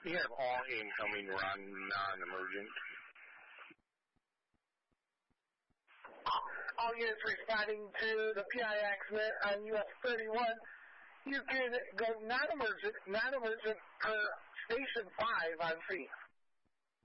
You have all incoming run, non-emergent. All units responding to the PIX on US 31. You can go non-emergent per station 5 on scene.